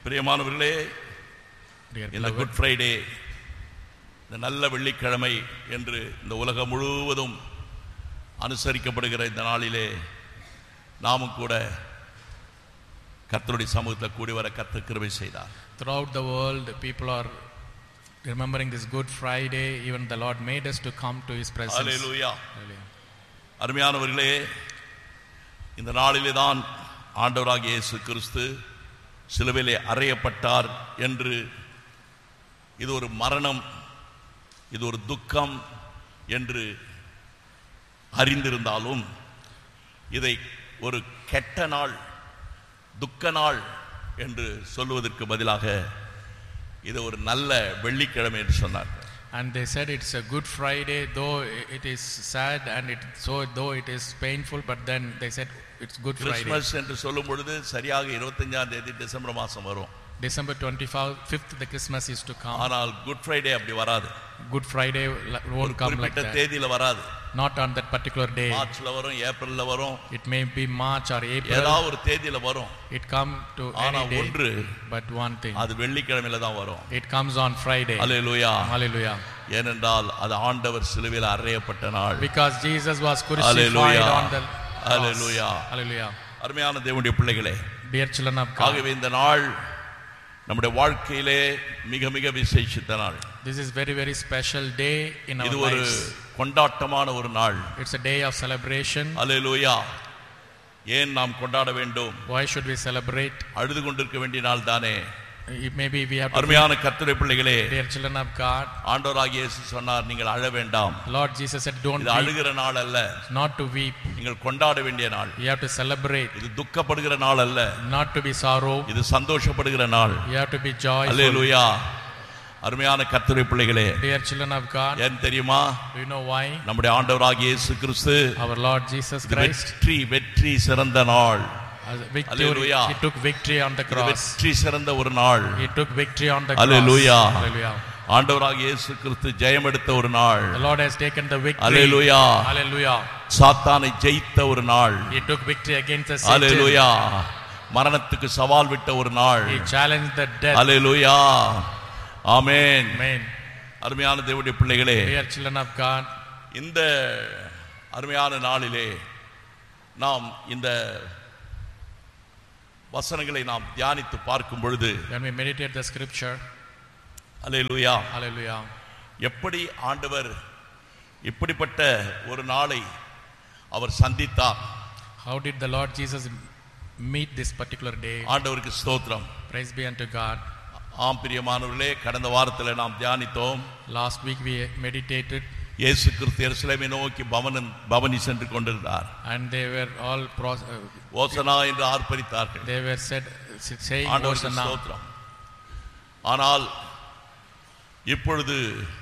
பிரியமானவர்களே, இந்த good Friday, இந்த நல்ல வெள்ளிக்கிழமை என்று இந்த உலகம் முழுவதும் அனுசரிக்கப்படுகிற இந்த நாளிலே நாமும் கூட கர்த்தருடைய சமூகத்தில் கூடி வர கர்த்தர் கிருபை செய்தார். Throughout the world, people are remembering this Good Friday. Even the Lord made us to come to His presence. Hallelujah. அருமையானவர்களே, இந்த நாளிலே தான் ஆண்டவராகிய இயேசு கிறிஸ்து சிலுவையிலே அறையப்பட்டார் என்று, இது ஒரு மரணம், இது ஒரு துக்கம் என்று அறிந்திருந்தாலும் இதை ஒரு கெட்ட நாள், துக்க நாள் என்று சொல்லுவதற்கு பதிலாக இது ஒரு நல்ல வெள்ளிக்கிழமை என்று சொன்னார். And they said it's a Good Friday, though it is sad and though it is painful, but then they said it's Good Friday. Christmas என்று சொல்லும் பொழுது சரியாக 25ஆம் தேதி டிசம்பர் மாதம் வரும். December 25th the Christmas is to come. ஆனால் good Friday அப்படி வராது. Good Friday won't come like that. தேதியில வராது. Not on that particular day. மார்ச்ல வரும், ஏப்ரல்ல வரும். It may be March or April. ஏதாவது ஒரு தேதியில வரும். It come to any day. ஒன்று, but one thing. அது வெள்ளிக்கிழமையில தான் வரும். It comes on Friday. Hallelujah. Hallelujah. ஏனென்றால் அது ஆண்டவர் சிலுவையில் அறையப்பட்ட நாள். Because Jesus was crucified on the cross. Hallelujah. Hallelujah. அருமையான தேவனுடைய பிள்ளைகளே, dear children of God, ஆகவே இந்த நாள் நம்முடைய வாழ்க்கையிலே மிக மிக விசேஷித்த நாள். This is very very special day in our lives. இது ஒரு கொண்டாட்டமான ஒரு நாள். It's a day of celebration. Hallelujah. ஏன் நாம் கொண்டாட வேண்டும்? Why should we celebrate? அழுது கொண்டிருக்க வேண்டிய நாள் தானே. Maybe we have to. அருமையான கர்த்தருடைய பிள்ளைகளே, dear children of God, ஆண்டவராகிய இயேசு சொன்னார், நீங்கள் அழ வேண்டாம். Lord Jesus said don't இது அழுகிற நாள் அல்ல. not to weep. நீங்கள் கொண்டாட வேண்டிய நாள். You have to celebrate. இது துக்கப்படுகிற நாள் அல்ல. not to be sorrow. இது சந்தோஷப்படுகிற நாள். You have to be joyful. அல்லேலூயா. அருமையான கர்த்தருடைய பிள்ளைகளே, dear children of God, ஏன் தெரியுமா? do you know why? நம்முடைய ஆண்டவராகிய இயேசு கிறிஸ்து, our Lord Jesus Christ, வெற்றி சிறந்த நாள். Victory. He took victory on the cross. வெற்றி சிறந்த ஒரு நாள். He took victory on the cross. Hallelujah. Hallelujah. ஆண்டவராகிய இயேசு கிறிஸ்து ஜெயம் எடுத்த ஒரு நாள். The Lord has taken the victory. Hallelujah. Hallelujah. சாத்தானை ஜெயித்த ஒரு நாள். He took victory against the Satan. Hallelujah. மரணத்துக்கு சவால் விட்ட ஒரு நாள். He challenged the death. Hallelujah. Amen. Amen. அருமையான தேவனுடைய பிள்ளைகளே, dear children of God, இந்த அருமையான நாளிலே நாம் இந்த வசனங்களை நாம் தியானித்து பார்க்கும் பொழுது, when we meditate the scripture, hallelujah, hallelujah, எப்படி ஆண்டவர் இப்படிப்பட்ட ஒரு நாளை அவர் சந்தித்தார். how did the Lord Jesus meet this particular day? ஆண்டவருக்கு ஸ்தோத்திரம். Praise be unto God. ஆம் பிரியமானவர்களே, கடந்த வாரத்தில் நாம் தியானித்தோம். Last week we meditated. இயேசு கிறிஸ்து எருசலேமை நோக்கி பவனி சென்று கொண்டிருந்தார். And they were all ஓசனா என்று ஆர்ப்பரித்தார்கள். they were saying ஆண்டவருக்கு ஸ்தோத்திரம். ஆனால் இப்பொழுது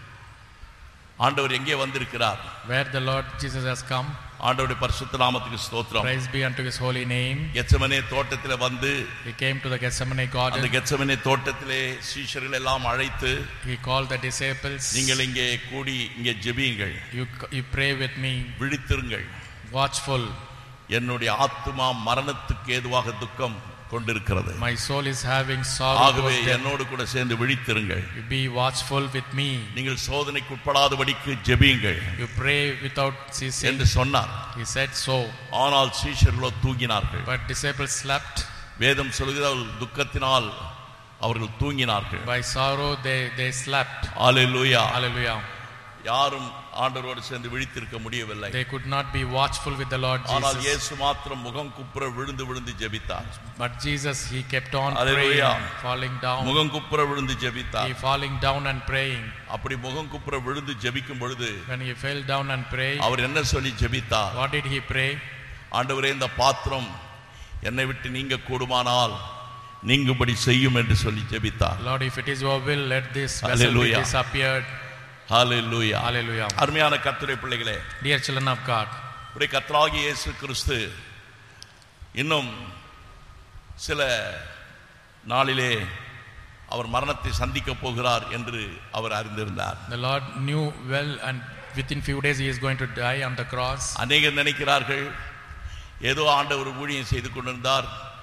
ஆண்டவர் எங்கே வந்திருக்கிறார்? where the Lord Jesus has come. ஆண்டவருடைய பரிசுத்த நாமத்துக்கு ஸ்தோத்திரம். Praise be unto His holy name. Gethsemane தோட்டத்திலே வந்து, He came to the Gethsemane garden. அந்த கெத்செமனே தோட்டத்திலே சீஷர்கள் எல்லாம் அழைத்து, He called the disciples. நீங்கள் இங்கே கூடி இங்கே ஜெபியுங்கள். You pray with me. விழித்திருங்கள். Watchful. என்னுடைய ஆத்துமா மரணத்துக்கு ஏதுவாக துக்கம் கொண்டிருக்கிறது. My soul is having sorrow. ஆகவே என்னோடு கூட சேர்ந்து விழித்திருங்கள். You be watchful with me. நீங்கள் சோதனைக்கு உட்படாதபடிக்கு ஜெபியுங்கள். You pray without ceasing. என்று சொன்னார். He said so. ஆனால் சீஷர்களோ தூங்கினார்கள். But disciples slept. வேதம் சொல்கிறது, துக்கத்தினால் அவர்கள் தூங்கினார்கள். By sorrow they slept. Hallelujah. Hallelujah. யாரும் ஆண்டவரோடு சேர்ந்து விழித்திருக்க முடியவில்லை. They could not be watchful with the Lord Jesus. ஆனால் இயேசு மாத்திரம் முகம் குப்புற விழுந்து விழுந்து ஜெபித்தார். But Jesus, he kept on Hallelujah. praying, falling down. முகம் குப்புற விழுந்து ஜெபித்தார். He falling down and praying. அப்படி முகம் குப்புற விழுந்து ஜெபிக்கும் பொழுது, when he fell down and prayed, அவர் என்ன சொல்லி ஜெபித்தார்? what did he pray? ஆண்டவரே, இந்த பாத்திரம் என்னை விட்டு நீங்க கூடுமானால் நீங்கும்படி செய்யும் என்று சொல்லி ஜெபித்தார். Lord, if it is your will, let this vessel be disappeared. Hallelujah. Hallelujah. அருமையான கர்த்தருடைய பிள்ளைகளே, dear children of God, உடைய கர்த்தராகிய இயேசு கிறிஸ்து இன்னும் சில நாளிலே அவர் மரணத்தை சந்திக்க போகிறார் என்று அவர் அறிந்திருந்தார். The Lord knew well, and within few days he is going to die on the cross. அநேகர் நினைக்கிறார்கள், ஏதோ ஆண்டவர் ஊழியம் செய்து கொண்டிருந்தார்,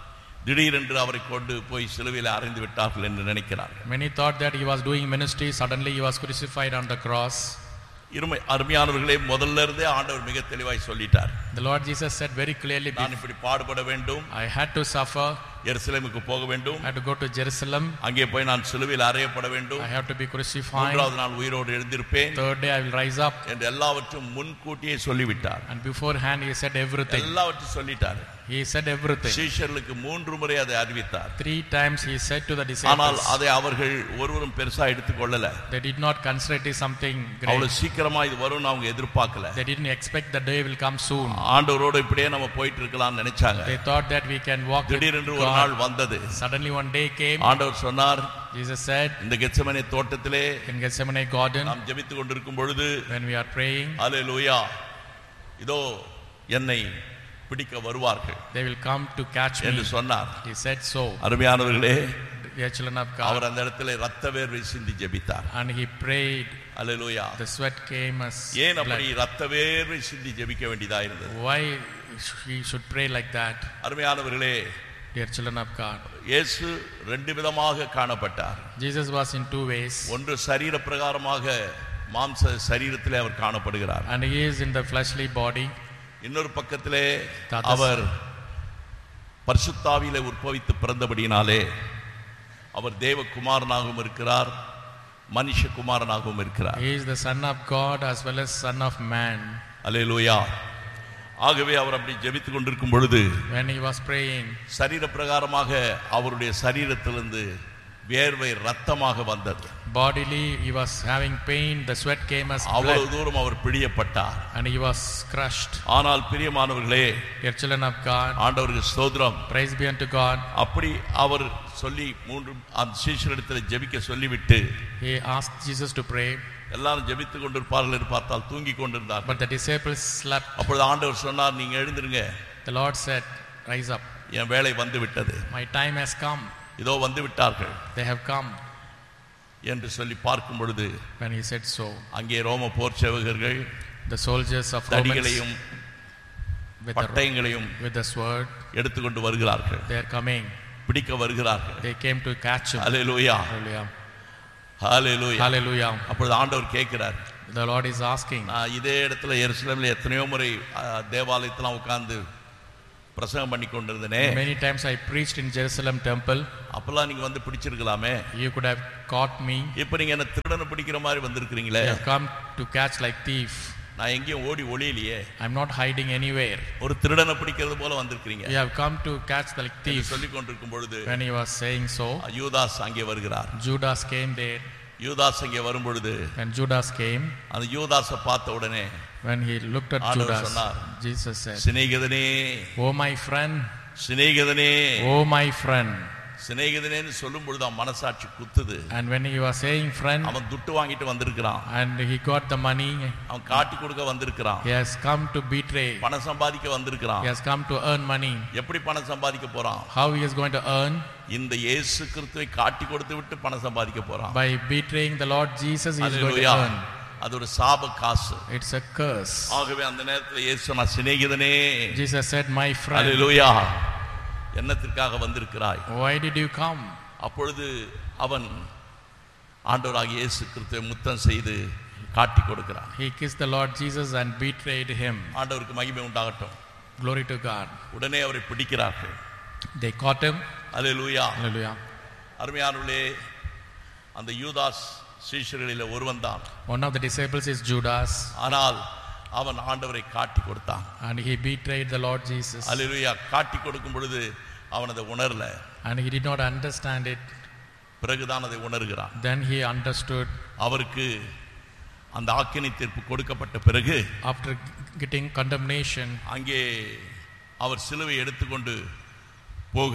திடீரென்று அவரை கொண்டு போய் சிலுவையில் அறைந்து விட்டார்கள் என்று நினைக்கிறார்கள். Many thought that he was doing ministry, suddenly he was crucified on the cross. அருமையானவர்களே, முதல்ல இருந்தே ஆண்டவர் மிக தெளிவாய் சொல்லிட்டார். The Lord Jesus said very clearly, நான் இப்படி பாடுபட வேண்டும், I had to suffer, எருசலேமுக்கு போக வேண்டும், I had to go to Jerusalem, அங்கே போய் நான் சிலுவையில் அறையப்பட வேண்டும், I have to be crucified, மூன்றாவது நாள் உயிரோடு எழுந்திருப்பேன், third day I will rise up, என்று எல்லாவற்றையும் முன்கூட்டியே சொல்லிவிட்டார். and beforehand he said everything. எல்லாவற்றையும் சொல்லிட்டார். He said everything. சீஷர்களுக்கு 3 முறை அதை அறிவித்தார். 3 times he said to the ஆனால் disciples. அதை அவர்கள் ஒருவரும் பெருசா எடுத்துக்கொள்ளல. They did not consider it as something அவ்வளவு great. சீக்கிரமா இது வரும்னு அவங்க எதிர்பார்க்கல. They didn't expect the day will come soon. ஆண்டவரோடு இப்படியே நம்ம போயிட்டு இருக்கலாம்னு நினைச்சாங்க. They thought that we can walk with திடீரென்று ஒரு நாள் God. வந்தது. Suddenly one day came. ஆண்டவர் சொன்னார், Jesus said இந்த கெத்செமனே தோட்டத்திலே in Gethsemane garden, நாம் ஜெபித்துக் கொண்டிருக்கும் பொழுது, when we are praying, ஹல்லேலூயா, இதோ என்னை பிடிக்க வருவார்கள், they will come to catch me. என்று சொன்னார். He said so. அருமையானவர்களே, Dear children of our God, அந்த இடத்துல ரத்த வேர்வை சிந்தி ஜெபித்தார். and he prayed. Hallelujah. The sweat came as ஏன் அப்படி blood. ரத்த வேர்வை சிந்தி ஜெபிக்க வேண்டியதா இருந்தது? Why he should pray like that? அருமையானவர்களே, Dear children of God, இயேசு 2 விதமாக காணப்பட்டார். Jesus was in 2 ways, ஒன்று சரீர பிரகாரமாக மாம்ச சரீரத்திலே அவர் காணப்படுகிறார். and he is in the fleshly body. இன்னொரு பக்கத்திலே The other அவர் பரிசுத்தாவியிலே உற்பவித்து பிறந்தபடியினாலே அவர் தேவகுமாரனாகவும் இருக்கிறார், மனுஷகுமாரனாகவும் இருக்கிறார். He is the son of God as well as son of man. அல்லேலூயா. ஆகவே அவர் அப்படி ஜெபித்துக் கொண்டிருக்கும் பொழுது, When he was praying, சரீர பிரகாரமாக அவருடைய சரீரத்திலிருந்து வேர்வை ரத்தமாக வந்தது. bodily he was having pain, the sweat came as அவ்வளவு blood, தூரம் அவர் பிடியப்பட்டார். and he was crushed. ஆனால் பிரியமானவர்களே, Dear children of God, ஆண்டவருக்கு ஸ்தோத்திரம். praise be unto God. அப்படி அவர் சொல்லி 3 அந்த சீஷரிடத்தில் ஜெபிக்க சொல்லிவிட்டு He asked Jesus to pray, எல்லாரும் ஜெபித்துக் கொண்டிருப்பார்கள் என்று பார்த்தால் தூங்கிக் கொண்டிருந்தார்கள். but the disciples slept. அப்பொழுது ஆண்டவர் சொன்னார், நீங்க எழுந்திருங்க, The Lord said, rise up, என் வேலை வந்து விட்டது, my time has come, இதோ வந்து விட்டார்கள் they have come. என்று சொல்லி பார்க்கும் பொழுது, When he said so, அங்கே ரோம போர் சேவகர்கள் the soldiers of Romans தடிகளையும் with பட்டயங்களையும் the sword, எடுத்துக்கொண்டு வருகிறார்கள், they are coming. பிடிக்க வருகிறார்கள். They came to catch him. Hallelujah, Hallelujah. Hallelujah. Hallelujah. அப்பொழுது ஆண்டவர் கேட்கிறார், The Lord is asking, நான் இதே இடத்துல எருசலேமில் எத்தனையோ முறை தேவாலயத்தில் உட்கார்ந்து பிரசங்கம் பண்ணி கொண்டிருந்தனே, many times I preached in Jerusalem temple, அப்பெல்லாம் நீங்க வந்து பிடிச்சிருக்கலாமே, you could have caught me. இப்ப நீங்க என்ன திருடனை பிடிக்கிற மாதிரி வந்திருக்கிறீங்களே, You have come to catch like thief. நான் எங்கேயும் ஓடி ஒளியிலையே, I'm not hiding anywhere. ஒரு திருடனை பிடிக்கிறது போல வந்திருக்கிறீங்க You have come to catch like என்று thief. சொல்லிக் கொண்டிருக்கும் பொழுது When he was saying so, யூதாஸ் அங்கே வருகிறார். Judas came there. யூதாஸ் அங்கே வரும் பொழுது, When Judas came, அந்த யூதாஸை பார்த்த உடனே when he looked at ஆண்டவர் Judas, சொன்னார், Jesus said, சிநேகிதனே, oh my friend, சிநேகிதனே, oh my friend. சிநேகிதனேன்னு சொல்லும் பொழுது அவன் மனசாட்சி குத்துது. And when he was saying friend, அவன் துட்டு வாங்கிட்டு வந்திருக்கிறான், and he got the money, அவன் காட்டி கொடுக்க வந்திருக்கிறான், he has come to betray, பணம் சம்பாதிக்க வந்திருக்கிறான். he has come to earn money. எப்படி பணம் சம்பாதிக்க போறான்? How he is going to earn? இந்த இயேசு கிறிஸ்துவை காட்டி கொடுத்து விட்டு பணம் சம்பாதிக்க போறான். By betraying the Lord Jesus, he is going to hallelujah. earn. அது ஒரு சாப காசு. It's a curse. ஆகவே அந்த நேரத்தில் இயேசு சொன்னார், சிநேகிதனே, Jesus said, my friend, hallelujah, என்னத்திற்காக வந்திருக்கிறாய்? why did you come? அப்பொழுது அவன் ஆண்டவராகிய இயேசு கிறிஸ்துவை முத்தம் செய்து காட்டி கொடுக்கிறான். He kissed the Lord Jesus and betrayed him. ஆண்டவருக்கு மகிமை உண்டாகட்டும். Glory to God. உடனே அவரை பிடிக்கிறார்கள். They caught him. Hallelujah. Hallelujah. அருமையானவர்களே, அந்த யூதாஸ் சீஷர்களிலே ஒருவன் தான். One of the disciples is Judas, ஆனால் அவன் ஆண்டவரை காட்டி கொடுத்தான். and he betrayed the Lord Jesus. ஹல்லேலூயா. காட்டி கொடுக்கும் பொழுது அவன் அதை உணரல, And he did not understand it. பிறகுதான் அதை உணர்கிறான். Then he understood. அவருக்கு அந்த ஆக்கினை தீர்ப்பு கொடுக்கப்பட்ட பிறகு, After getting condemnation, அங்கே அவர் சிலுவை எடுத்துக்கொண்டு போக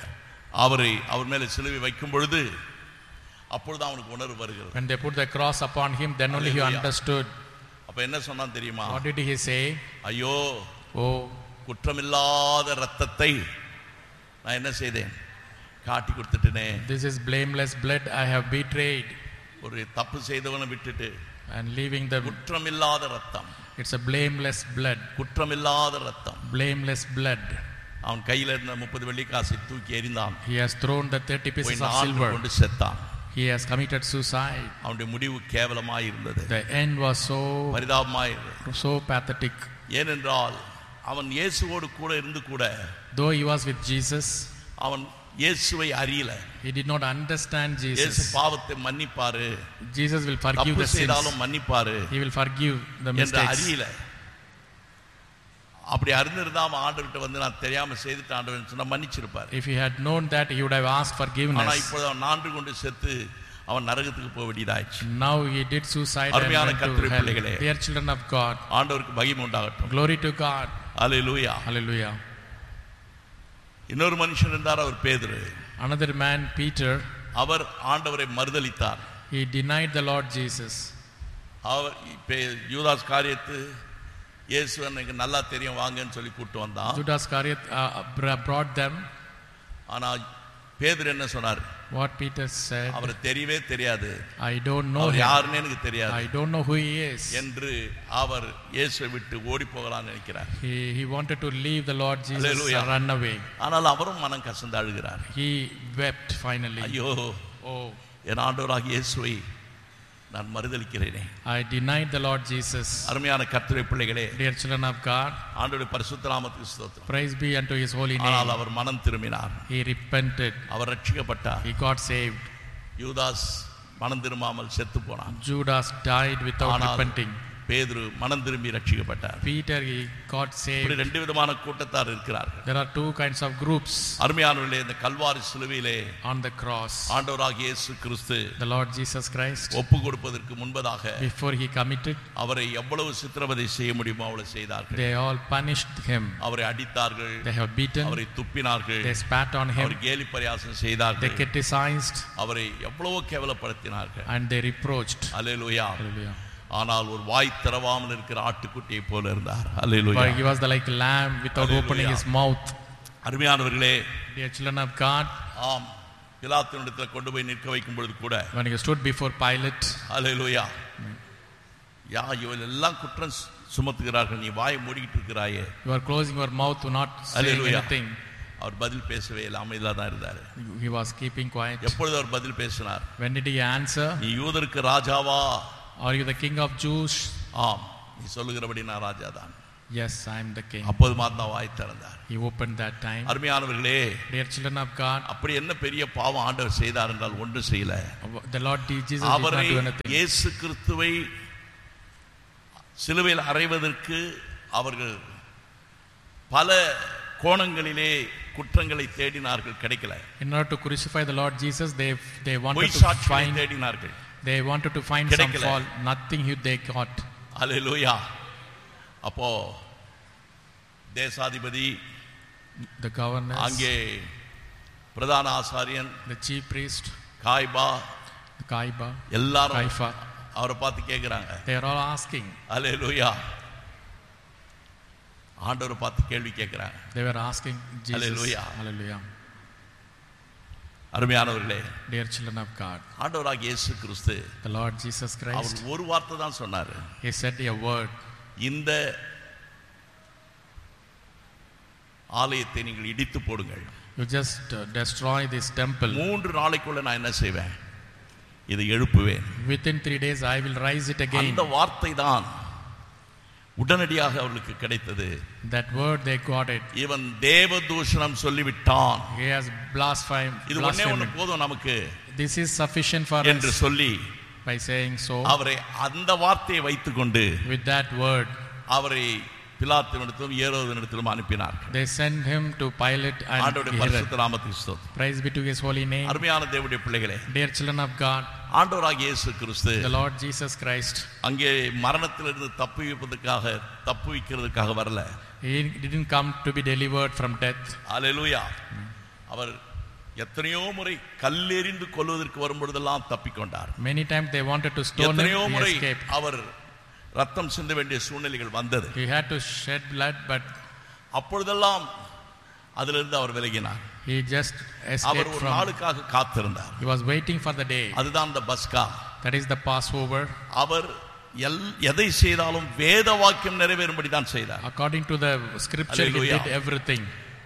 அவர் மேலே சிலுவை வைக்கும் பொழுது அப்பொழுது அவனுக்கு உணர்வு வருகிறது. when they put the cross upon him, then only he Hallelujah. understood. அப்ப என்ன சொன்னான் தெரியுமா? What did he say? ஐயோ, Oh, குற்றமில்லாத ரத்தத்தை நான் என்ன செய்தேன்? காட்டி கொடுத்துட்டேனே. this is blameless blood I have betrayed. ஒரு தப்பு செய்தவனை விட்டுட்டு, And leaving the, குற்றமில்லாத ரத்தம், it's a blameless blood. குற்றமில்லாத ரத்தம், Blameless blood. அவன் கையில இருந்த 30 வெள்ளிக்காசை தூக்கி எறிந்தான். He has thrown the 30 pieces of silver. கொண்டு செத்தான். He has committed suicide. அவனுடைய முடிவு கேவலமாய் இருந்தது. The end was so பரிதாபமாய் இருந்தது. So pathetic. ஏனென்றால் அவன் இயேசுவோடு கூட இருந்து கூட, though he was with Jesus, அவன் இயேசுவை அறியல. He did not understand Jesus. இயேசு பாவத்தை மன்னிப்பாரு, Jesus will forgive the sins, செய்தாலும் மன்னிப்பாரு, He will forgive the mistakes. அறியல. அப்படி அறிந்திருந்தா அவன் ஆண்டவர்கிட்ட வந்து நான் தெரியாம செய்துட்டேன் ஆண்டவர்னு சொன்னா மன்னிச்சிருப்பார். If he had known that, he would have asked forgiveness. ஆனா இப்போது அவன் நான்கு கொண்டு செத்து அவன் நரகத்துக்கு போக வேண்டியதாயிற்று. Now he did suicide and went to hell. Dear children of God, ஆண்டவருக்கு மகிமை உண்டாகட்டும். Glory to God. Hallelujah. Hallelujah. இன்னொரு மனுஷன் இருந்தார், அவர் பேதுரு. Another man, Peter, அவர் ஆண்டவரை மறுதலித்தார். He denied the Lord Jesus. அவர் யூதாஸ் காரியத்து இயேசு எனக்கு நல்லா தெரியும் வாங்கன்னு சொல்லி கூட்டி வந்தான். Judas Iscariot brought them. ஆனா பேதுரு என்ன சொன்னார்? What Peter said, அவர் தெரியவே தெரியாது, I don't know him, யாருன்னு எனக்கு தெரியாது, I don't know who he is என்று அவர் இயேசுவை விட்டு ஓடி போகலாம்னு நினைக்கிறார். He wanted to leave the Lord Jesus and run away. ஆனால் அவரும் மனம் கசந்து அழுகிறார். He wept finally. ஐயோ, என் ஆண்டவராகிய இயேசுவை நான் மறுதலிக்கிறேனே. I denied the Lord Jesus. அருமையான கர்த்தருடைய பிள்ளைகளே, dear children of God, ஆண்டவருடைய பரிசுத்த நாமத்துக்கு ஸ்தோத்திரம். praise be unto his holy name. ஆனால் அவர் மனம் திரும்பினார். He repented. Our ரட்சிக்கப்பட்டார். He got saved. யூதாஸ் மனம் திரும்பாமல் செத்து போனான். Judas died without repenting. பேதுரு மனம் திரும்பி ரட்சிக்கப்பட்டார். Peter, he got saved. இப்படி ரெண்டு விதமான கூட்டத்தார் இருக்கிறார்கள். There are two kinds of groups. அருமையானவர்களே, இந்த கல்வாரி சிலுவையிலே on the cross, ஆண்டவராகிய இயேசு கிறிஸ்து, the Lord Jesus Christ, ஒப்பு கொடுப்பதற்கு முன்பதாக, before he committed, அவரை எவ்வளவு சித்திரவதை செய்ய முடியுமோ அவ்வளவு செய்தார்கள். They all punished him. அவரை அடித்தார்கள், they have beaten, அவரை துப்பினார்கள், they spat on him, அவரை கேலி பரியாசம் செய்தார்கள், they criticized, அவரை எவ்வளவோ கேவலப்படுத்தினார்கள், and they reproached. Hallelujah. Hallelujah. ஆனால் ஒரு வாய் திறவாமல் இருக்கிற ஆட்டுக்குட்டியை போல இருந்தார். அல்லேலூயா. But he was like a lamb without opening his mouth. அருமையானவர்களே, dear children of God, ஆம், பிலாத்துவிடத்தில் கொண்டு போய் நிற்க வைக்கும் பொழுது கூட, when he stood before Pilate, அல்லேலூயா, இவர்கள் எல்லாம் குற்றம் சுமத்துகிறார்கள், நீ வாயை மூடிக்கிட்டு இருக்கிறாயே, you are closing your mouth to not say anything. அவர் பதில் பேசவே இல்லை, அமைதியா தான் இருந்தார். He was keeping quiet. எப்பொழுது அவர் பதில் பேசினார்? when did he answer? நீ யூதருக்கு ராஜாவா? Are you the king of Jews? ஆம், நீ சொல்லுகிறபடி நான் ராஜா தான். Yes, I am the king. அப்போது மாத்திரம் வாய் திறந்தார். He opened that time. அருமையானவர்களே, dear children of God, அப்படி என்ன பெரிய பாவம் ஆண்டவர் செய்தார் என்றால் ஒன்றும் செய்யல. the Lord Jesus did not do anything. இயேசு கிறிஸ்துவை சிலுவையில் அறைவதற்கு அவர்கள் பல கோணங்களிலே குற்றங்களை தேடினார்கள், கிடைக்கல. in order to crucify the Lord Jesus, they wanted to find, தேடினார்கள், they wanted to find some fault, nothing they got. அல்லேலூயா. அப்போ தேசாதிபதி, the governor, அங்கே பிரதான ஆசாரியன், the chief priest, காய்பா, எல்லாரும் அவரை பார்த்து கேட்கிறாங்க. they are all asking. அல்லேலூயா. ஆண்டவரை பார்த்து கேள்வி கேட்கிறாங்க. they were asking Jesus. Hallelujah. Hallelujah. அருமையானவர்களே, dear children of God, ஆண்டவராகிய இயேசு கிறிஸ்து, the Lord Jesus Christ, அவர் ஒரு வார்த்தை தான் சொன்னார். he said a word. இந்த ஆலயத்தை நீங்கள் இடித்து போடுங்கள். you just destroy this temple. 3 நாளைக்குள்ள நான் என்ன செய்வேன்? இதை எழுப்புவேன். within 3 days I will rise it again. அந்த வார்த்தை தான் உடனடியாக அவர்களுக்கு கிடைத்தது. that word they got it. இவன் தேவதூஷணம் சொல்லிவிட்டான். he has blasphemed. இது ஒண்ணே ஒண்ணு போதும் நமக்கு. this is sufficient for us என்று சொல்லி, by saying so, அவரை அந்த வார்த்தையை வைத்துக்கொண்டு, with that word, அவரை பிலாத்துவிடத்திலும் ஏரோதிடத்திலும் அனுப்பினார். they sent him to Pilate and ஆண்டவருடைய பரிசுத்த நாமத்துக்கு ஸ்தோத்திரம். praise be to his holy name. அருமையான தேவனுடைய பிள்ளைகளே, dear children of God, ஆண்டவராகிய இயேசு கிறிஸ்து, the Lord Jesus Christ, அங்கே மரணத்திலிருந்து தப்புவிக்கிறதுக்காக வரல. he didn't come to be delivered from death. அல்லேலூயா. அவர் எத்தனையோ முறை கல்லெறிந்து கொல்வதற்கு வரும்பொழுதெல்லாம் தப்பிக்கொண்டார். many times they wanted to stone him, எத்தனையோ முறை he escaped. அவர் ரத்தம் சிந்த வேண்டிய சூழ்நிலைகள் வந்தது. he had to shed blood, but அப்பொழுதெல்லாம் அதிலிருந்து அவர் விலகினார். he just escaped அவர் ஒரு நாளுக்காக காத்திருந்தார். he was waiting for the day. அதுதான் அந்த பஸ்கா. that is the Passover. அவர் எதை செய்தாலும் வேத வாக்கியம் நிறைவேறும்படி தான் செய்தார். according to the scripture, he did everything.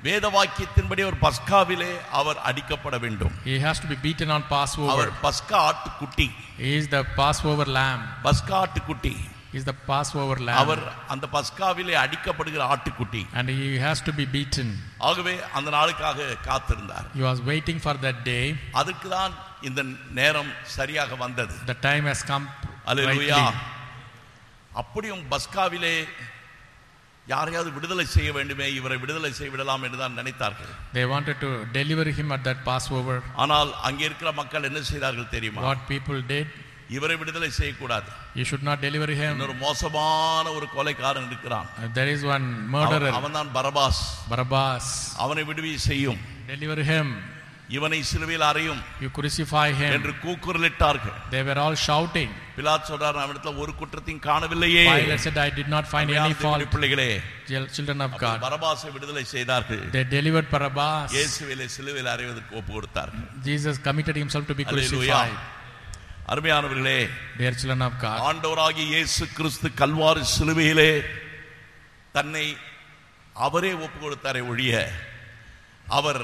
வேத வாக்கியத்தின்படி ஒரு பஸ்காவிலே அவர் அடிக்கப்பட வேண்டும். He has to be beaten on Passover. அவர் பஸ்கா ஆட்டுக்குட்டி. He is the Passover lamb. பஸ்கா ஆட்டுக்குட்டி. He is the Passover lamb. அவர் அந்த பஸ்காவிலே அடிக்கப்படுகிற ஆட்டுக்குட்டி. And he has to be beaten. ஆகவே அந்த நாளுக்காக காத்திருந்தார். He was waiting for that day. அதுக்கு தான் இந்த நேரம் சரியாக வந்தது. The time has come. அல்லேலூயா. அப்படியும் பஸ்காவிலே யாரையாவது விடுதலை செய்ய வேண்டுமே, இவரை விடுதலை செய்ய விடலாம் என்று தான் நினைத்தார்கள். They wanted to deliver him at that Passover. ஆனால் அங்கே இருக்கிற மக்கள் என்ன செய்தார்கள் தெரியுமா? What people did? இவரை விடுதலை செய்யக்கூடாது. You should not deliver him. இன்னொரு மோசமான ஒரு கொலைக்காரன் இருக்கிறான். There is one murderer. அவன் தான் பரபாஸ். Barabbas. அவனை விடுவி செய்யும். Deliver him. இவனை சிலுவையில் அறையும். You crucify him. என்று கூக்குரலிட்டார்கள். They were all shouting. பிலாத்து சொல்றார், அவனிடத்துல ஒரு குற்றத்தையும் காணவில்லையே. Pilate said, I did not find any fault. பிள்ளைகளே, Children of God. பரபாசை விடுதலை செய்தார்கள். They delivered Barabbas. இயேசுவை சிலுவையில் அறைவதற்கு ஒப்பு கொடுத்தார்கள். Jesus committed himself to be crucified. அருமையானவர்களே, dear children of God, ஆண்டவராகிய இயேசு கிறிஸ்து கல்வாரி சிலுவையிலே தன்னை அவரே ஒப்பு கொடுத்தாரே ஒழிய அவர்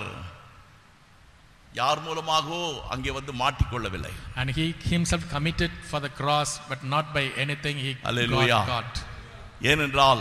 யார் மூலமாகவோ அங்கே வந்து மாட்டிக்கொள்ளவில்லை. And he himself committed for the cross, but not by anything he got. ஏனென்றால்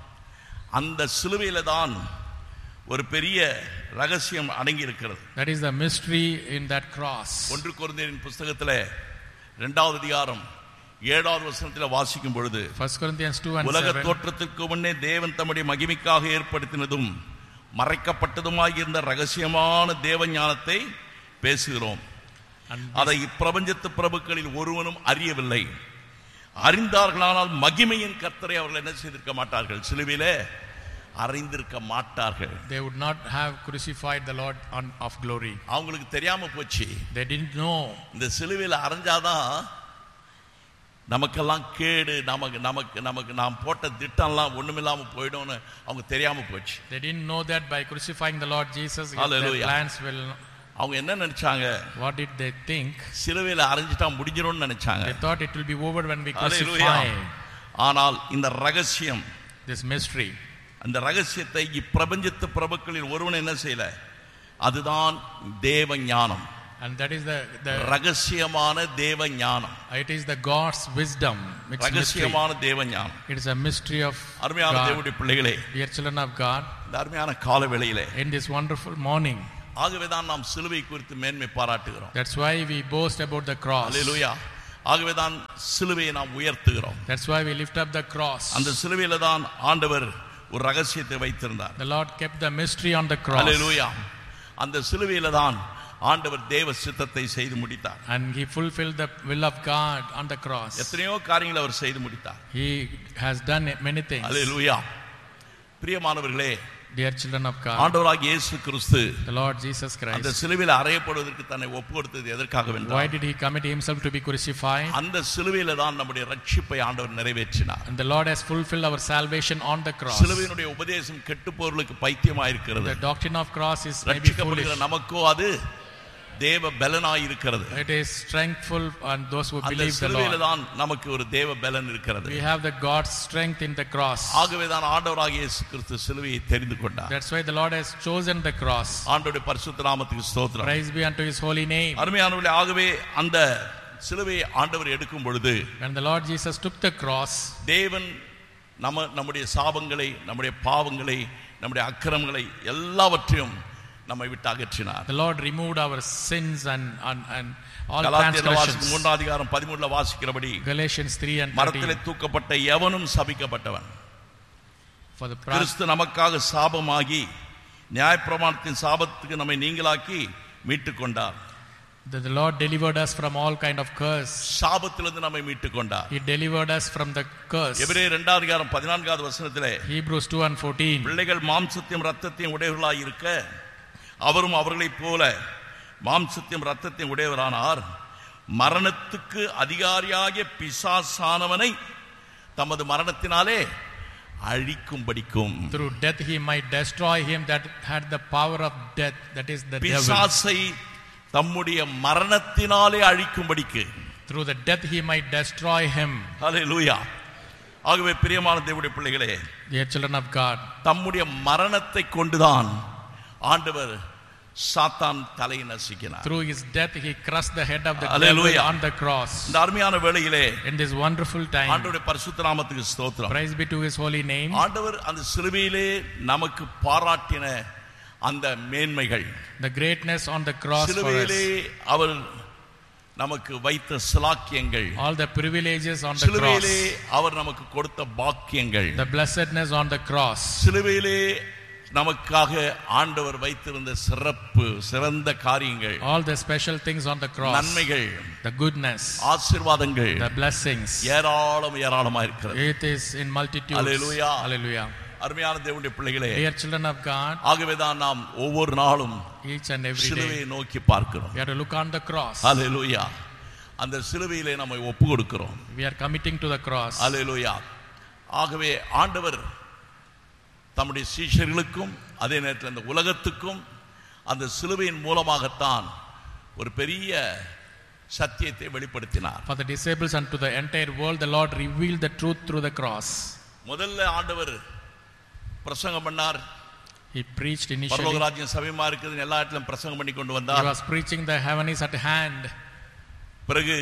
அந்த சிலுவையில தான் ஒரு பெரிய ரகசியம் அடங்கி இருக்கிறது. That is the mystery in that cross. 1 கொரிந்தியரின் புத்தகத்திலே 2வது அதிகாரம் 7வது வசனத்தில் வாசிக்கும் பொழுது, 1 Corinthians 2:7, உலக தோற்றத்திற்கு முன்னே தேவன் தம்முடைய மகிமைக்காக ஏற்படுத்தினதும் மறைக்கப்பட்டதுமாய் இருந்த ரகசியமான தேவ ஞானத்தை பேசுகிறோம். அதை இப்பிரபஞ்சத்து பிரபுக்களில் ஒருவனும் அறியவில்லை. அறிந்தார்களானால் மகிமையின் கர்த்தரை அவர்கள் என்ன செய்திருக்க மாட்டார்கள், சிலுவையிலே அறிந்திருக்க மாட்டார்கள். They would not have crucified the Lord of glory. அவங்களுக்கு தெரியாம போச்சு. They didn't know. இந்த சிலுவையில அறைஞ்சாதான் நமக்கெல்லாம் கேடு, நமக்கு நாம் போட்ட திட்டம்லாம் ஒண்ணுமில்லாம போயிடும்னு அவங்க தெரியாம போச்சு. They didn't know that by crucifying the Lord Jesus, their plans will. அவங்க என்ன நினைச்சாங்க? What did they think? சிலுவையில அறைஞ்சிட்டா முடிஞ்சிரும்னு நினைச்சாங்க. They thought it will be over when we crucify. ஆனால் இந்த ரகசியம், this mystery, அந்த ரகசியத்தை இப்பிரபஞ்சத்து பிரபுக்களில் ஒருவன் என்ன செய்யல, அதுதான் தேவ ஞானம். And that is the ரகசியமான தேவ ஞானம். It is the God's wisdom. It's ரகசியமான தேவ ஞானம். It is a mystery of அருமையான தேவனுடைய பிள்ளைகளே, dear children of God, இந்த அருமையான கால வேளையிலே, in this wonderful morning, ஆகவேதான் நாம் சிலுவை குறித்து மேன்மை பாராட்டுகிறோம். That's why we boast about the cross. அல்லேலூயா. ஆகவேதான் சிலுவையை நாம் உயர்த்துகிறோம். That's why we lift up the cross. அந்த சிலுவையில தான் ஆண்டவர் ஒரு ரகசியத்தை வைத்திருந்தார். The Lord kept the mystery on the cross. அல்லேலூயா. அந்த சிலுவையில தான் ஆண்டவர் தேவ சித்தத்தை செய்து முடித்தார். And he fulfilled the will of God on the cross. எத்தனையோ காரியங்களை அவர் செய்து முடித்தார். He has done many things. அல்லேலூயா. பிரியமானவர்களே, dear children of God, ஆண்டவராகிய இயேசு கிறிஸ்து the Lord Jesus Christ, அந்த சிலுவையில் அறையப்படுவதற்கு தன்னை ஒப்புக்கொடுத்தது எதற்காக என்றால், why did he commit himself to be crucified? அந்த சிலுவையில தான் நம்முடைய ரட்சிப்பை ஆண்டவர் நிறைவேற்றினார். And the Lord has fulfilled our salvation on the cross. சிலுவையினுடைய உபதேசம் கெட்டுப்போர்களுக்கு பைத்தியமாய் இருக்கிறது. The doctrine of cross is maybe ரட்சிக்கப்படுகிற foolish. நமக்கோ அது தேவ பலனாய் இருக்கிறது. It is strengthful on those who believe the Lord. சிலுவையில தான் நமக்கு ஒரு தேவ பலன் இருக்கிறது. We have the God's strength in the cross. ஆகவே தான் ஆண்டவராகிய இயேசு கிறிஸ்து சிலுவையை தெரிந்து கொண்டார். That's why the Lord has chosen the cross. ஆண்டவருடைய பரிசுத்த நாமத்துக்கு ஸ்தோத்திரம். Praise be unto his holy name. அருமையானவர்களே, ஆகவே அந்த சிலுவையை ஆண்டவர் எடுக்கும் பொழுது, when the Lord Jesus took the cross, தேவன் நம்முடைய சாபங்களை, நம்முடைய பாவங்களை, நம்முடைய அக்கிரமங்களை எல்லாவற்றையும் நம்மை விட்டு அகற்றினார். The Lord removed our sins and all transgressions. 3 அதிகாரம் 13ல வாசிக்கிறபடி, Galatians 3:13, மரத்திலே தூக்கப்பட்ட எவனும் சபிக்கப்பட்டவன். For the கிறிஸ்து நமக்காக சாபமாகி நியாயப்பிரமாணத்தின் சாபத்துக்கு நம்மை நீங்களாக்கி மீட்டுக் கொண்டார். The Lord delivered us from all kind of curse. சாபத்திலிருந்து நம்மை மீட்டுக் கொண்டார். He delivered us from the curse. எபிரேயர் 2 அதிகாரம் 14வது வசனத்திலே, Hebrews 2:14, பிள்ளைகள் மாம்சத்தையும் இரத்தத்தையும் உடையவர்களாய் இருக்க அவரும் அவர்களைப் போல மாம்சத்தையும் இரத்தத்தையும் உடையவரானார். மரணத்துக்கு அதிகாரியாகிய பிசாசானவனை தமது மரணத்தினாலே அழிக்கும்படிக்கும், through death he might destroy him that had the power of death, that is the devil. பிசாசை தம்முடைய மரணத்தினாலே அழிக்கும்படிக்கு, through the death he might destroy him. ஹல்லேலூயா. ஆகவே பிரியமான தேவனுடைய பிள்ளைகளே, dear children of God, தம்முடைய மரணத்தை கொண்டுதான் ஆண்டவர் சாத்தான் தலையை நசுக்கினார். Through his death he crushed the head of the Hallelujah. devil on the cross. இந்த அருமையான வேளையிலே In this wonderful time, ஆண்டவருடைய பரிசுத்த நாமத்துக்கு ஸ்தோத்திரம். praise be to his holy name. ஆண்டவர் அந்த சிலுவையிலே நமக்கு பாராட்டின அந்த மேன்மைகள், The greatness on the cross for us, சிலுவையிலே அவர் நமக்கு வைத்த சிலாக்கியங்கள், all the privileges on the cross, சிலுவையிலே அவர் நமக்கு கொடுத்த பாக்கியங்கள், the blessedness on the cross, சிலுவையிலே நமக்காக ஆண்டவர் வைத்திருந்த சிறந்த காரியங்கள், all the special things on the cross, நன்மைகள், the goodness, ஆசீர்வாதங்கள், the blessings, ஏராளமா இருக்கிறது. it is in multitudes. Hallelujah. Hallelujah. அருமையான தேவனுடைய பிள்ளைகளே, Dear children of God, ஆகவேதான் நாம் ஒவ்வொரு நாளும் each and every சிலுவையை day நோக்கி பார்க்கிறோம். we have to look on the cross. ஹல்லேலூயா. அந்த சிலுவையிலே நம்மை ஒப்பு கொடுக்கிறோம். We are committing to the cross. ஹல்லேலூயா. ஆகவே ஆண்டவர் தம்முடைய சீஷர்களுக்கும் அதே நேரத்தில் இந்த உலகத்துக்கும் அந்த சிலுவையின் மூலமாகத்தான் ஒரு பெரிய சத்தியத்தை வெளிப்படுத்தினார். For the disciples and to the entire world, the Lord revealed the truth through the cross. முதல்ல ஆண்டவர் பிரசங்கம் பண்ணார். He preached initially. பரலோக ராஜ்யம் சமீபமா இருக்குது, எல்லா இடத்திலும் பிரசங்கம் பண்ணி கொண்டு He வந்தார். was preaching the heaven is at hand. பிறகு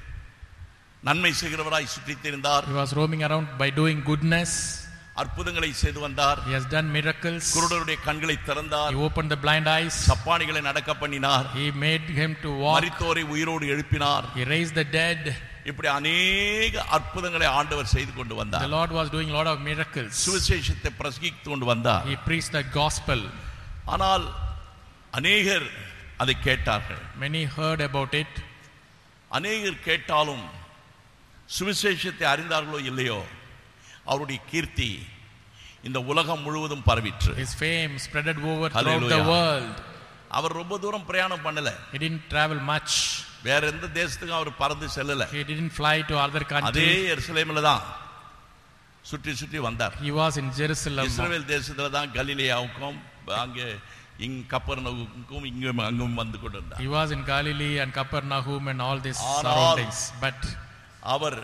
நன்மை செய்கிறவராய் சுற்றித் திரிந்தார். He was roaming around by doing goodness. அற்புதங்களை செய்து வந்தார். He has done miracles. குருடருடைய கண்களை திறந்தார். He opened the blind eyes. சப்பானிகளை நடக்க பண்ணினார். He made him to walk. மரித்தோரை உயிரோடு எழுப்பினார். He raised the dead. இப்படி அநேக அற்புதங்களை ஆண்டவர் செய்து கொண்டு The வந்தார். Lord was doing a lot of miracles. சுவிசேஷத்தை பிரசங்கித்து கொண்டு வந்தார். He preached the gospel. ஆனால் அநேகர் அதை கேட்டார்கள். Many heard about it. அநேகர் கேட்டாலும் சுவிசேஷத்தை அறிந்தார்களோ இல்லையோ, அவருடைய கீர்த்தி இந்த உலகம் முழுவதும் பரவிற்று. His fame spreaded over throughout Hallelujah. the world. அவர் ரொம்ப தூரம் பிரயாணம் பண்ணல. He didn't travel much. வேற எந்த தேசத்துக்கும் அவர் பறந்து செல்லல. He didn't fly to other அதே countries. எருசலேமில் தான் சுற்றி சுற்றி வந்தார். He was in Jerusalem. இஸ்ரவேல் தேசத்துல தான் கலிலேயாவுக்கும் அங்கே கப்பர்நகூமுக்கும் இங்கும் அங்கும் வந்து கொண்டிருந்தார். He was in Galilee and Capernaum and all these ஆனால் surroundings. But our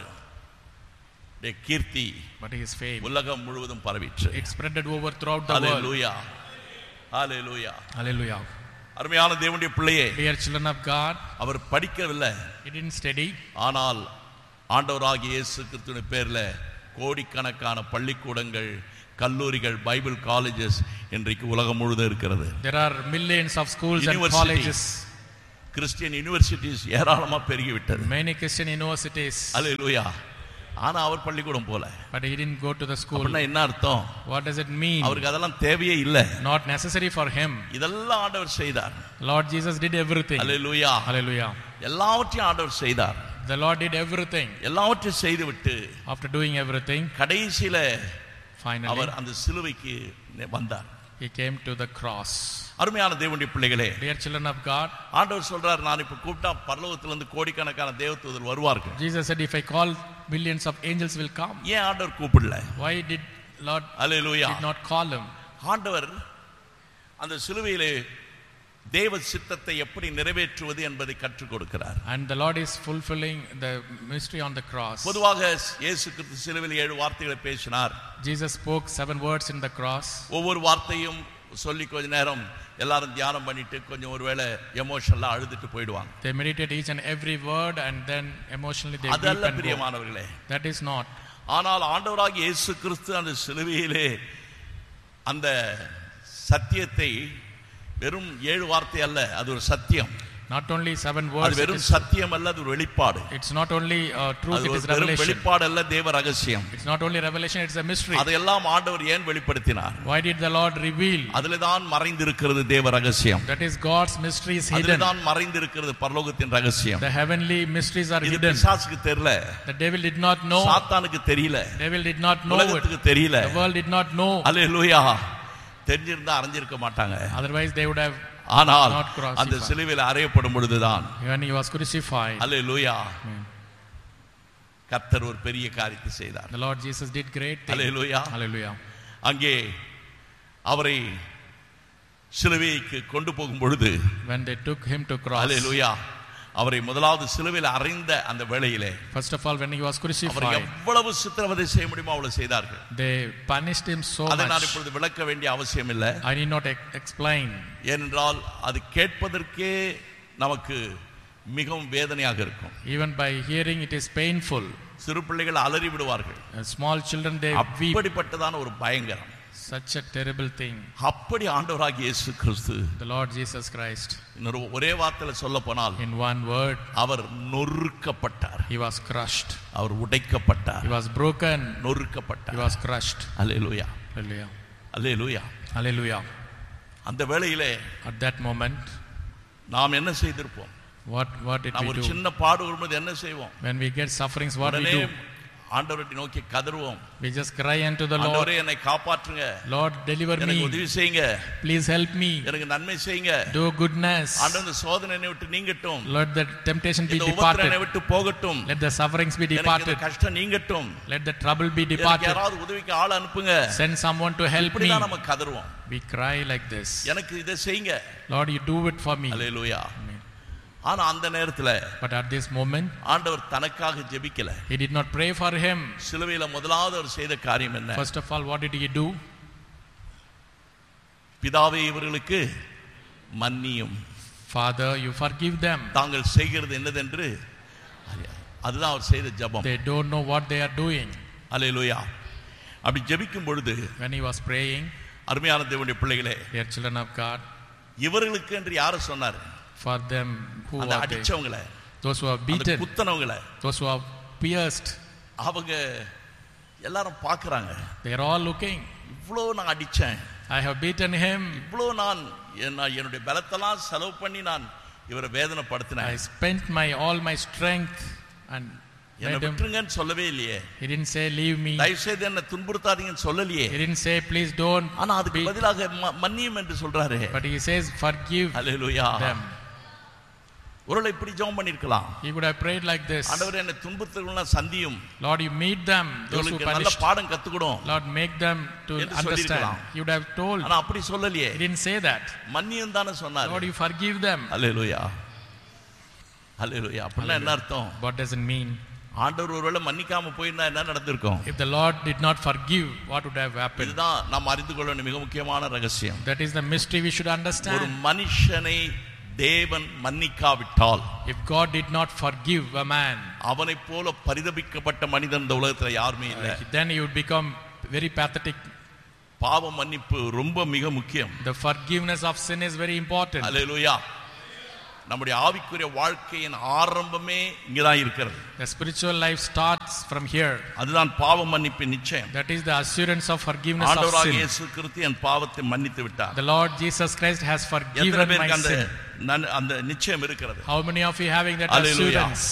Keerthi his fame, உலகம் முழுவதும் பரவிற்று. it spreaded over throughout the world. Hallelujah. Hallelujah. Hallelujah. அருமையான தேவனுடைய பிள்ளையே, Dear children of God, அவர் படிக்கவில்லை. he didn't study. ஆனால் ஆண்டவராகிய இயேசு கிறிஸ்துவின் பேர்ல கோடிக்கணக்கான பள்ளிக்கூடங்கள், கல்லூரிகள், பைபிள் காலேஜஸ் இன்றைக்கு உலகம் முழுவதும் இருக்கிறது. There are millions of schools and Universities. colleges. Christian universities ஏராளமா பெருகிவிட்டது. Many Christian universities. ஹல்லேலூயா. ஆனா அவர் பள்ளிக்கூடம் போல. But he didn't go to the school. அப்படின்னா என்ன அர்த்தம்? What does it mean? அவருக்கு அதெல்லாம் தேவையே இல்லை. Not necessary for him. இதெல்லாம் ஆண்டவர் செய்தார். Lord Jesus did everything. Hallelujah. Hallelujah. எல்லாவற்றையும் ஆண்டவர் செய்தார். The Lord did everything. எல்லாவற்றையும் செய்துவிட்டு After doing everything, கடைசியில finally அவர் அந்த சிலுவைக்கு வந்தார். he came to the cross. அருமையான தேவனுடைய பிள்ளைகளே, Dear children of God, ஆண்டவர் சொல்றார், நான் இப்ப கூப்பிட்டா பரலோகத்திலிருந்து கோடிக்கணக்கான தேவதூதர் வருவார்கள். Jesus said, if I call, millions of angels will come. ஏன் ஆண்டவர் கூப்பிடல? Why did Lord hallelujah. did not call him? ஆண்டவர் அந்த சிலுவையிலே தேவ சித்தத்தை எப்படி நிறைவேற்றுவது என்பதை கற்றுக் கொடுக்கிறார். And the Lord is fulfilling the mystery on the cross. பொதுவாக இயேசு கிறிஸ்து சிலுவையில் 7 வார்த்தைகளை பேசினார். Jesus spoke 7 words in the cross. ஒவ்வொரு வார்த்தையும் சொல்லி கொஞ்ச நேரம் எல்லாரும் தியானம் பண்ணிட்டு கொஞ்சம் ஒருவேளை எமோஷனலா அழுதுட்டு போயிடுவாங்க. They meditate each and every word and then emotionally they weep அதல்ல and go. பிரியமானவர்களே. That is not. ஆனால் ஆண்டவராகிய இயேசு கிறிஸ்து அந்த சிலுவையிலே அந்த சத்தியத்தை வெறும் 7 வார்த்தை அல்ல, அது ஒரு சத்தியம். Not only 7 அது words. வெறும் சத்தியம் அல்ல, அது ஒரு வெளிப்பாடு. It's not only truth, அது it ஒரு is வெறும் revelation. வெளிப்பாடு அல்ல, தேவ ரகசியம். It's not only revelation, it's a mystery. அதையெல்லாம் ஆண்டவர் ஏன் வெளிப்படுத்தினார்? Why did the Lord reveal? அதிலே தான் மறைந்திருக்கிறது தேவ ரகசியம். That is God's mysteries அதிலே hidden. தான் மறைந்திருக்கிறது பரலோகத்தின் ரகசியம். The heavenly mysteries are இது hidden. பிசாசுக்கு தெரியல. The devil did not know. சாத்தானுக்கு தெரியல. Devil did not know it. உலகத்துக்கு தெரியல. The world did not know. அல்லேலூயா. தெரிஞ்சிருந்தா அறிஞ்சிருக்க மாட்டாங்க. Otherwise they would have ஆனால் not crucified. அந்த சிலுவையில் அறையப்படும் பொழுதுதான் when he was crucified. அல்லேலூயா கர்த்தர் ஒரு பெரிய காரியத்தை செய்தார். The Lord Jesus did great things. Hallelujah. Hallelujah. அங்கே அவரை சிலுவைக்கு கொண்டு போகும் பொழுது When they took him to cross, அல்லேலூயா அவரை முதலாவது சிலுவையில் அறைந்த அந்த வேளையிலே, first of all when he was our crucified, எவ்வளவு சித்திரவதை செய்ய முடியுமோ அவ்வளவு செய்தார்கள். they punished him so அதை நான் much. இப்பொழுது விளக்க வேண்டிய அவசியம் இல்லை. I need not explain. ஏனென்றால் அது கேட்பதற்கே நமக்கு மிகவும் வேதனையாக இருக்கும். Even by hearing it is painful. சிறு பிள்ளைகள் அலறி விடுவார்கள். Small children they weep. அப்படிப்பட்டதான ஒரு பயங்கரம். Such a terrible thing. அப்படி ஆண்டவராகிய இயேசு கிறிஸ்து, The Lord Jesus Christ, இன்னொரு ஒரே வார்த்தையில சொல்ல போனால், in one word, our நொறுக்கப்பட்டார். he was crushed. Our உடைக்கப்பட்டார். He was broken. நொறுக்கப்பட்டார். He was crushed. Hallelujah, Hallelujah. Hallelujah. Hallelujah. அந்த வேளையிலே At that moment, நாம் என்ன செய்திருப்போம்? what did நாம் we ஒரு do? சின்ன பாடு வரும்போது என்ன செய்வோம்? When we get sufferings, what we உடனே do? ஆண்டவரை நோக்கி கதறுவோம். We just cry unto the Lord. ஆண்டவரே என்னை காப்பாற்றுங்க, Lord deliver எனக்கு me, உதவி செய்யுங்க, please help me, எனக்கு நன்மை செய்யுங்க. do goodness. ஆண்டவர் இந்த சோதனை என்னை விட்டு நீங்கட்டும், Let the temptation be இந்த உபத்திரவம் என்னை departed. விட்டு போகட்டும், Let the sufferings be எனக்கு இந்த departed. கஷ்டம் நீங்கட்டும், Let the trouble be எனக்கு departed. யாராவது உதவிக்கு ஆள் அனுப்புங்க. Send someone to help me. இப்படிதான் நம்ம கதறுவோம். We cry like this. எனக்கு இதை செய்யுங்க. Lord, you do it for me. Hallelujah. Amen. ஆனா அந்த நேரத்துல But at this moment, ஆண்டவர் தனக்காக ஜெபிக்கல. he did not pray for him. சிலுவையில முதலாவது அவர் செய்த காரியம் என்ன? First of all, what did he do? பிதாவே இவர்களுக்கு மன்னியும், Father, you forgive them. தாங்கள் செய்கிறது என்னதென்று அறியாது. அதுதான் அவர் செய்த ஜெபம். They don't know what they are doing. அல்லேலூயா. அப்படி ஜெபிக்கும் பொழுது, When he was praying, அருமையான தேவனுடைய பிள்ளைகளே, dear children of God, இவர்களுக்கு என்று யாரை சொன்னார்? for them who அந்த are they? அடிச்சவங்கள, Those who are அந்த beaten, குத்தனவங்கள, those who are pierced, அவங்க எல்லாரும் பார்க்கறாங்க. they are all looking. இவ்வளோ நான் அடிச்சேன், I have beaten him. இவ்வளோ நான் என்னுடைய பலத்தெல்லாம் செலவு பண்ணி நான் இவரை I வேதனைப்படுத்தினேன், spent all my strength and என்னை made him. விட்டுருங்கன்னு சொல்லவே இல்லையே, He didn't say leave me. தயவு செய்து என்னை துன்புறுத்தாதீங்கன்னு சொல்லலையே. He didn't say please don't ஆனா அதுக்கு beat. பதிலாக மன்னியும் என்று சொல்றாரு. But he says forgive hallelujah. them. ஒருவேளை இப்படி ஜெபம் பண்ணிருக்கலாம். He would have prayed like this. ஆண்டவரே என்னை துன்புறுத்துறவங்கள சந்தியும், Lord, you meet them, those who இவங்களுக்கு நல்ல punish. பாடம் கத்துக்கணும். Lord, make them to என்று understand. சொல்லிருக்கலாம். He would have told. ஆனா அப்படி சொல்லலையே. He didn't say that. மன்னியும் தானே சொன்னார். Lord, you forgive them. அல்லேலூயா, அல்லேலூயா. அப்படின்னா என்ன அர்த்தம்? What does it mean? ஆண்டவர் ஒருவேளை மன்னிக்காம போயிருந்தா என்ன நடந்திருக்கும்? If the Lord did not forgive, what would have happened? இதுதான் நாம் அறிந்து கொள்ள வேண்டிய மிக முக்கியமான ரகசியம். That is the mystery we should ஒரு understand. மனுஷனை தேவன் மன்னிக்காவிட்டால், If God did not forgive a man, அவனை போல பரிதபிக்கப்பட்ட மனிதன் இந்த உலகத்துல யாருமே இல்லை. then he would become very pathetic. பாவ மன்னிப்பு ரொம்ப மிக முக்கியம். The forgiveness of sin is very important. அல்லேலூயா. நம்முடைய ஆவிக்குரிய வாழ்க்கையின் ஆரம்பமே இங்கதான் இருக்கிறது. The spiritual life starts from here. அதுதான் பாவ மன்னிப்பின் நிச்சயம். That is the assurance of forgiveness of ஆண்டவராகிய sin. இயேசு கிறிஸ்து என் பாவத்தை மன்னித்து விட்டார். The Lord Jesus Christ has எத்தனை forgiven my பேருக்கு அந்த sin. அந்த நிச்சயம் இருக்கிறது? How many of you having that Hallelujah. assurance?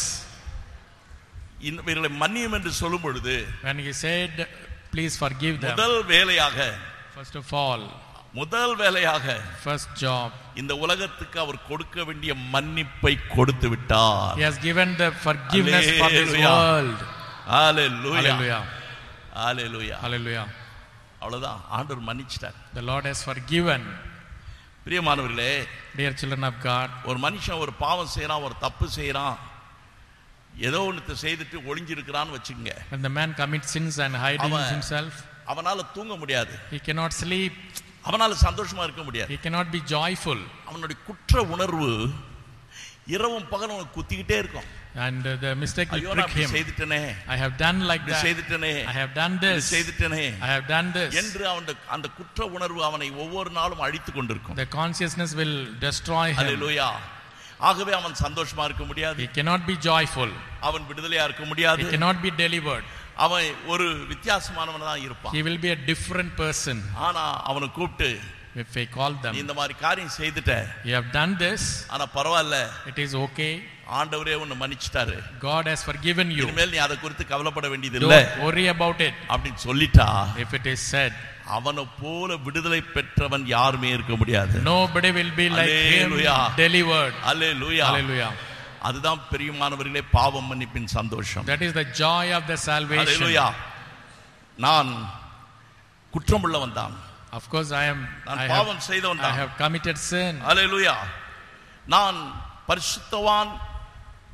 இவர்களை மன்னியும் என்று சொல்லும் பொழுது, When he said, please forgive them. முதல் வேலையாக, First of all, முதல் வேலையாக first job, இந்த உலகத்துக்கு அவர் கொடுக்க வேண்டிய மன்னிப்பை கொடுத்து விட்டார். he has given the forgiveness for this Hallelujah. world. Hallelujah. Hallelujah. Hallelujah. Hallelujah. அவ்வளவுதான், ஆண்டவர் மன்னிச்சிட்டார். The Lord has forgiven. பிரியமானவர்களே, Dear children of God, ஒரு மனுஷன் ஒரு பாவம் செய்யறான், ஒரு தப்பு செய்யறான், ஏதோ ஒன்று செய்துட்டு ஒளிஞ்சிருக்கிறான்னு வச்சுக்கங்க. when the man commits sins and hiding himself, அவனால தூங்க முடியாது, he cannot sleep, அவனால சந்தோஷமா இருக்க முடியாது. he cannot be joyful, அவனுடைய குற்ற உணர்வு இரவும் பகலும் குத்திக்கிட்டே இருக்கும். and the mistake will ஐயோ prick நான் him. செய்துட்டனே, I have done like இப்படி that, செய்துட்டனே, I have done this, செய்துட்டனே I have done this. என்று அந்த குற்ற உணர்வு அவனை ஒவ்வொரு நாளும் அழித்துக் கொண்டிருக்கும். The consciousness will destroy him. அல்லேலூயா. ஆகவே அவன் சந்தோஷமா இருக்க முடியாது, He cannot be joyful, அவன் விடுதலையா இருக்க முடியாது, he cannot be delivered, அவன் ஒரு வித்தியாசமானவனா தான் இருப்பான். he will be a different person. ஆனா அவனை கூப்பிட்டு, If we call நீ them, இந்த மாதிரி காரியம் செய்துட்ட, you have done this, ஆனா பரவாயில்ல, it is okay, ஆண்டவரே உன்னை மன்னிச்சிட்டாரு, God has forgiven you, இனிமேல் நீ அதை குறித்து கவலைப்பட வேண்டியது இல்ல don't worry about it. அப்படின்னு சொல்லிட்டா, If it is said, அவனை போல விடுதலை பெற்றவன் யாருமே இருக்க முடியாது. nobody will be like him, Hallelujah. delivered. Hallelujah. Hallelujah. அதுதான் பெரியமானவர்களே பாவம் மன்னிப்பின் சந்தோஷம். That is the joy of the salvation. அல்லேலூயா. நான் குற்றமுள்ளவன் தான், Of course, நான் பாவம் செய்தவன் I தான். have committed sin. அல்லேலூயா. நான் பரிசுத்தவான்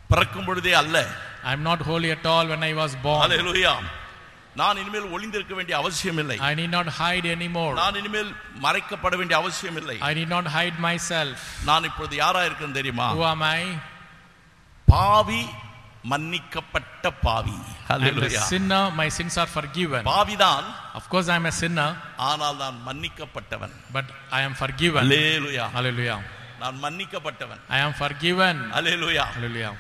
பிறக்கும் பொழுதே அல்ல. I am not holy at all when I was born. ஹalleluya. நான் இனிமேல் ஒளிந்திருக்க வேண்டிய அவசியம் இல்லை. I need not hide anymore. நான் இனிமேல் மறைக்கப்பட வேண்டிய அவசியம் இல்லை. I need not hide myself. நான் இப்பொழுது யாரா இருக்கேன் தெரியுமா? Who am I? பாவி, மன்னிக்கப்பட்ட பாவி. ஹalleluya. I am a sinner, my sins are forgiven. பாவிதான். Of course I am a sinner. ஆனால் நான் மன்னிக்கப்பட்டவன். But I am forgiven. Hallelujah. Hallelujah. நான் மன்னிக்கப்பட்டவன். I am forgiven. Hallelujah. Hallelujah.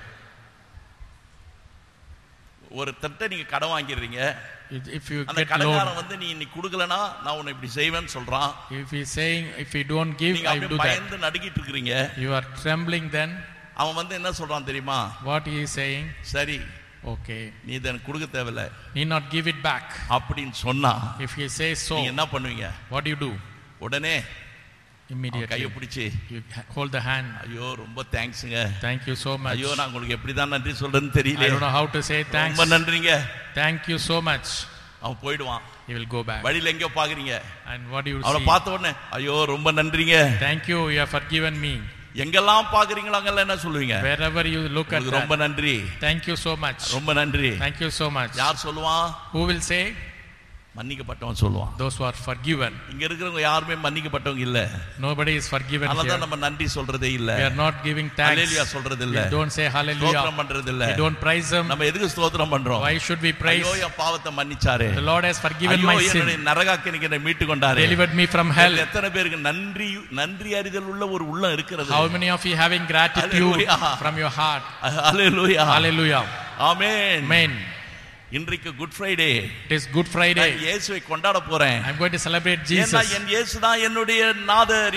ஒரு தட்டை நீங்க கடன் வாங்கிடுறீங்க. If you அந்த get கடன்காரன் loan, வந்து நீ இன்னைக்கு கொடுக்கலனா நான் உன்னை இப்படி செய்வேன்னு சொல்றான். if he is saying if you don't give, I do that. பயந்து நடுங்கிட்டு இருக்கீங்க. You are trembling then. அவன் வந்து என்ன சொல்றான் தெரியுமா? What he is saying? சரி, okay, நீ இதன் கொடுக்க தேவையில்ல, need not give it back. அப்படின்னு சொன்னா If he says so, நீங்க என்ன பண்ணுவீங்க? what do you do? உடனே Immediately கையை பிடிச்சு you hold the hand. ஐயோ ரொம்ப தேங்க்ஸ்ங்க, Thank you so much. ஐயோ நான் உங்களுக்கு எப்படி தான் நன்றி சொல்றேன்னு தெரியல, I don't know how to say thanks. ரொம்ப நன்றிங்க. Thank you so much. அவன் போய்டுவான். He will go back. வழியில எங்க பாக்குறீங்க? And what do you அவனை see? பார்த்த உடனே ஐயோ ரொம்ப நன்றிங்க. Thank you, you have forgiven me. எங்கெல்லாம் பாக்குறீங்களோ அங்கெல்லாம் என்ன சொல்லுவீங்க? Wherever you look at ரொம்ப that, நன்றி. thank you so much. ரொம்ப நன்றி. Thank you so much. யார் சொல்லுவான்? Who will say? மன்னிக்கப்பட்டவன் சொல்லுவான். Those who are forgiven. இங்க இருக்கிறவங்க யாருமே மன்னிக்கப்பட்டவங்க இல்ல. Nobody is forgiven அதனால here. நம்ம நன்றி சொல்றதே இல்ல. We are not giving thanks. ஹalleluya சொல்றது இல்ல. We don't say hallelujah. ஸ்தோத்திரம் பண்றது இல்ல. We don't praise him. நம்ம எதுக்கு ஸ்தோத்திரம் பண்றோம்? Why should we praise? ஐயோ என் பாவத்தை மன்னிச்சாரே. The Lord has forgiven my sin. என்னை நரகாக்கினிக்கு என்னை மீட்டு கொண்டாரே. Delivered me from hell. எத்தனை பேருக்கு நன்றி அறிதல் உள்ள ஒரு உள்ளம் இருக்கிறது? How many of you having gratitude from your heart? Hallelujah. Hallelujah. Amen. Amen. இன்றைக்கு good Friday. It is Good Friday. நான் இயேசுவை கொண்டாட போறேன். I am going to celebrate Jesus. ஏன்னா என் இயேசு தான் என்னுடைய நாதர்,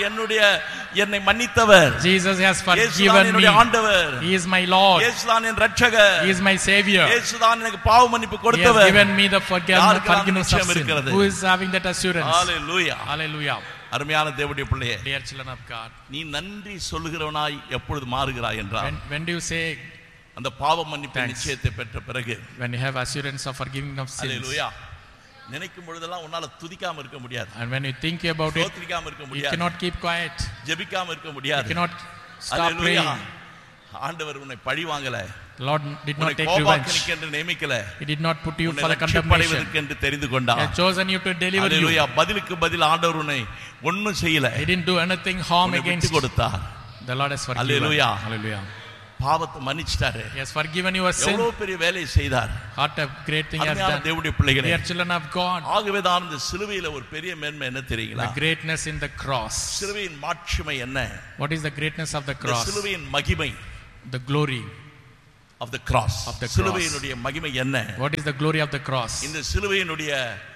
என்னை மன்னித்தவர். Jesus has இயேசு forgiven தான் me. என்னுடைய ஆண்டவர். He is my Lord. இயேசு தான் என் இரட்சகர். He is my savior. இயேசு தான் எனக்கு பாவ மன்னிப்பு He has கொடுத்தவர். given me the forgiveness of sin. இருக்கிறது? Who is having that assurance? Hallelujah. Hallelujah. அருமையான தேவனுடைய பிள்ளையே, Dear children of God, நீ நன்றி சொல்லுகிறவனாய் எப்பொழுது மாறுகிறாய் என்றால் when do you say அந்த பாவ மன்னிப்பு Thanks. நிச்சயத்தை பெற்ற பிறகு? when you have assurance of forgiving of sins? ஹalleluya. நினைக்கும் பொழுதெல்லாம் உன்னால துதிக்காம இருக்க முடியாது. And when you think about it, ஸ்தோத்திரிக்காம இருக்க you முடியாது. cannot keep quiet. ஜெபிக்காம இருக்க You முடியாது. cannot stop ஹalleluya. praying. ஆண்டவர் உன்னை பழி வாங்கல. The Lord did not உன்னை take revenge. கோபாக்கினிக்கு என்று நியமிக்கல. He did not put you உன்னை for the condemnation. ரட்சிப்படைவதற்கு என்று தெரிந்து He கொண்டார். has chosen you to deliver you. ஹalleluya. பதிலுக்கு பதில் ஆண்டவர் உன்னை ஒண்ணும் செய்யல. He didn't do anything harm உன்னை against விட்டு கொடுத்தார். The Lord has forgiven. Hallelujah. Hallelujah. பாவத்தை மன்னிச்சிட்டாரு. He has forgiven your sin. எவ்வளவு பெரிய வேலையை செய்தார். What a great thing he has அருமையான done. தேவனுடைய பிள்ளைகளே, Dear children of God, ஆகவே தான் இந்த சிலுவையில ஒரு பெரிய மேன்மை என்ன தெரியுங்களா? the greatness in the cross. சிலுவையின் மாட்சிமை என்ன? What is the greatness of the இந்த cross? சிலுவையின் மகிமை The glory of the cross. of the cross. சிலுவையினுடைய மகிமை என்ன? What is the glory of the cross? இந்த சிலுவையினுடைய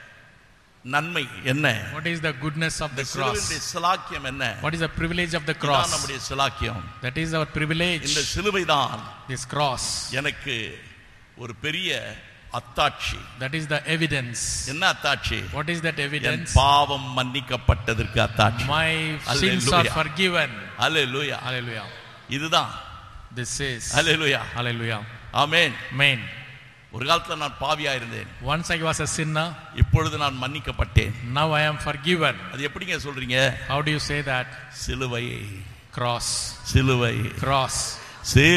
நன்மை என்ன? What is the goodness of the சிலுவையினுடைய cross? சிலாக்கியம் என்ன? What is the privilege of the இதுதான் cross? நம்முடைய சிலாக்கியம். That is our privilege. இந்த சிலுவைதான் This cross. எனக்கு ஒரு பெரிய அத்தாட்சி. That is the evidence. என்ன அத்தாட்சி? What is that N evidence? பாவம் மன்னிக்கப்பட்டதற்கு அத்தாட்சி. My sins are forgiven. Hallelujah. Hallelujah. இதுதான். This is. Hallelujah. Hallelujah. Amen. Amen. ஒரு காலத்துல நான் பாவியா இருந்தேன். Once I was a sinner. இப்பொழுது நான் மன்னிக்கப்பட்டேன். Now I am forgiven. அது எப்படிங்க சொல்றீங்க? How do you say that? சிலுவை. Cross. சிலுவை. Cross.